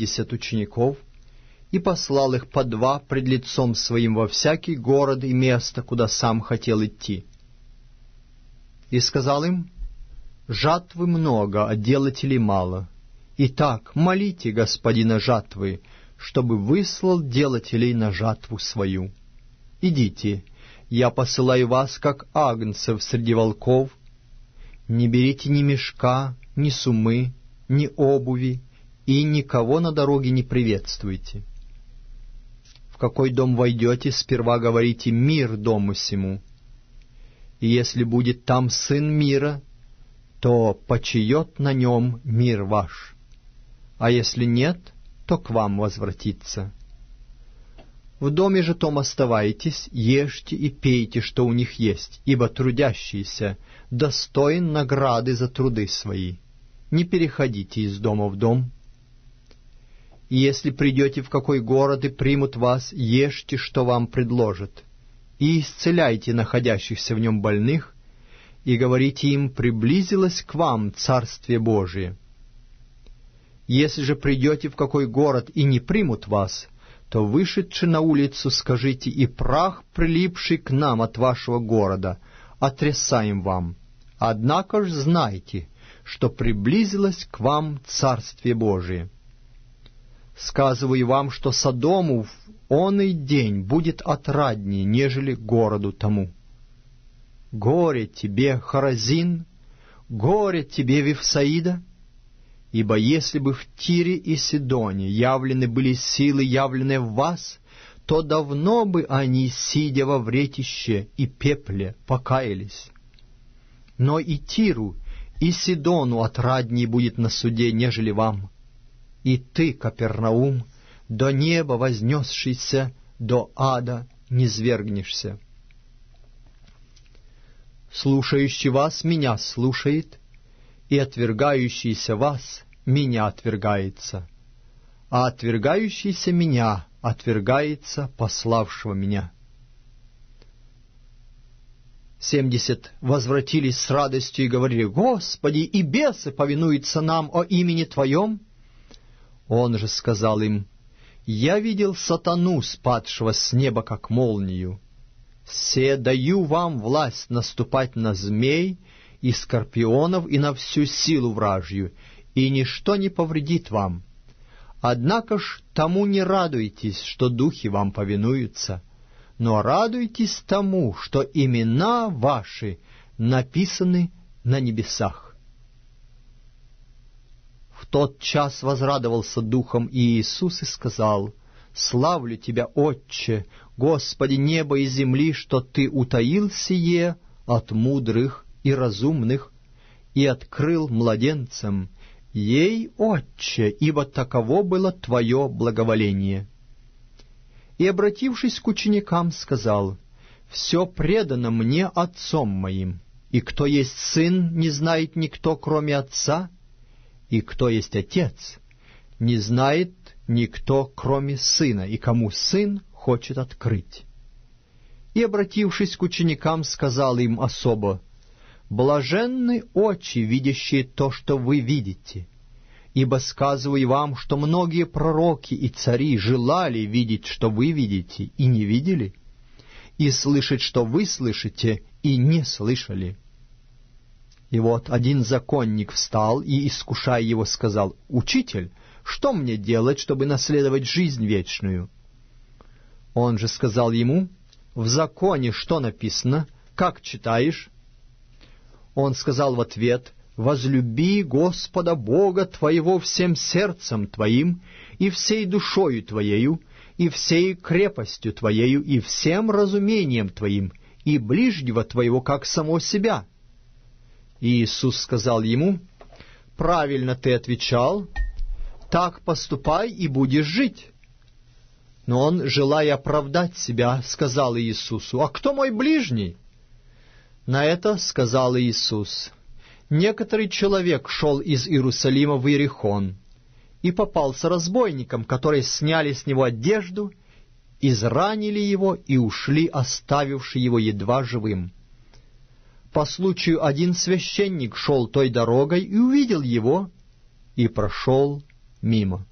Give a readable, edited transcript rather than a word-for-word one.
70 учеников и послал их по 2 пред лицом своим во всякий город и место, куда сам хотел идти. И сказал им: жатвы много, а делателей мало. Итак, молите господина жатвы, чтобы выслал делателей на жатву свою. Идите, я посылаю вас, как агнцев среди волков. Не берите ни мешка, ни суммы, ни обуви, и никого на дороге не приветствуйте. В какой дом войдете, сперва говорите: мир дому сему. И если будет там сын мира, то почиет на нем мир ваш, а если нет, то к вам возвратится. В доме же том оставайтесь, ешьте и пейте, что у них есть, ибо трудящийся достоин награды за труды свои. Не переходите из дома в дом. И если придете в какой город и примут вас, ешьте, что вам предложат, и исцеляйте находящихся в нем больных, и говорите им: приблизилось к вам Царствие Божие. Если же придете в какой город и не примут вас, то, вышедши на улицу, скажите: и прах, прилипший к нам от вашего города, отрясаем вам. Однако ж знайте, что приблизилось к вам Царствие Божие. Сказываю вам, что Содому в оный день будет отраднее, нежели городу тому. Горе тебе, Хоразин! Горе тебе, Вифсаида! Ибо если бы в Тире и Сидоне явлены были силы, явленные в вас, то давно бы они, сидя во вретище и пепле, покаялись. Но и Тиру, и Сидону отраднее будет на суде, нежели вам. И ты, Капернаум, до неба вознесшийся, до ада низвергнешься. Слушающий вас меня слушает, и отвергающийся вас меня отвергается, а отвергающийся меня отвергается пославшего меня. 70 возвратились с радостью и говорили: Господи, и бесы повинуются нам о имени Твоем. Он же сказал им: я видел сатану, спадшего с неба, как молнию. Се даю вам власть наступать на змей и скорпионов и на всю силу вражью, и ничто не повредит вам. Однако ж тому не радуйтесь, что духи вам повинуются, но радуйтесь тому, что имена ваши написаны на небесах. В тот час возрадовался духом Иисус и сказал: славлю Тебя, Отче, Господи неба и земли, что Ты утаил сие от мудрых и разумных и открыл младенцам. Ей, Отче, ибо таково было Твое благоволение. И, обратившись к ученикам, сказал: все предано мне Отцом моим, и кто есть Сын, не знает никто, кроме Отца, и кто есть Отец, не знает никто, кроме Сына, и кому Сын хочет открыть. И, обратившись к ученикам, сказал им особо: блаженны очи, видящие то, что вы видите, ибо сказываю вам, что многие пророки и цари желали видеть, что вы видите, и не видели, и слышать, что вы слышите, и не слышали. И вот один законник встал и, искушая его, сказал: «Учитель, что мне делать, чтобы наследовать жизнь вечную?» Он же сказал ему: «В законе что написано? Как читаешь?» Он сказал в ответ: «Возлюби Господа Бога твоего всем сердцем твоим, и всей душою твоею, и всей крепостью твоею, и всем разумением твоим, и ближнего твоего, как само себя». И Иисус сказал ему: «Правильно ты отвечал, так поступай и будешь жить». Но он, желая оправдать себя, сказал Иисусу: «А кто мой ближний?» На это сказал Иисус: «Некоторый человек шел из Иерусалима в Иерихон и попался разбойникам, которые сняли с него одежду, изранили его и ушли, оставивши его едва живым. По случаю один священник шел той дорогой и увидел его, и прошел мимо».